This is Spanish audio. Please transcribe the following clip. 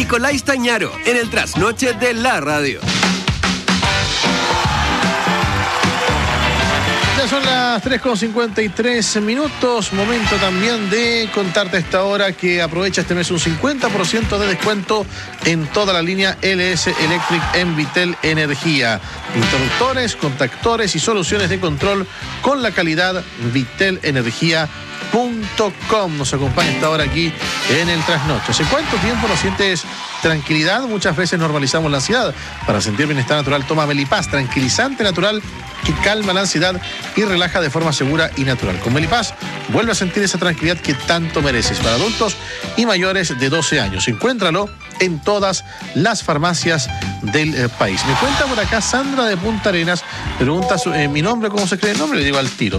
Nicolás Tañaro, en el trasnoche de la radio. Ya son las 3:53. Momento también de contarte a esta hora que aprovecha este mes un 50% de descuento en toda la línea LS Electric en Vitel Energía. Interruptores, contactores y soluciones de control con la calidad vitelenergia.com. Nos acompaña esta hora aquí en el trasnoche. ¿Hace cuánto tiempo no sientes tranquilidad? Muchas veces normalizamos la ansiedad. Para sentir bienestar natural, toma Melipaz, tranquilizante natural que calma la ansiedad y relaja de forma segura y natural. Con Melipaz vuelve a sentir esa tranquilidad que tanto mereces. Para adultos y mayores de 12 años. Encuéntralo en todas las farmacias del país. Me cuenta por acá Sandra de Punta Arenas. Pregunta mi nombre, ¿cómo se escribe el nombre? Le digo al tiro.